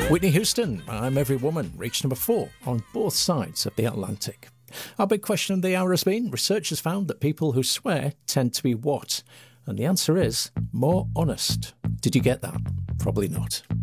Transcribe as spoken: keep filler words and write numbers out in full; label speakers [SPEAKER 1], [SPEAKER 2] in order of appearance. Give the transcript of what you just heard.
[SPEAKER 1] Whitney Houston, I'm Every Woman, reached number four on both sides of the Atlantic. Our big question of the hour has been, researchers found that people who swear tend to be what? And the answer is more honest. Did you get that? Probably not.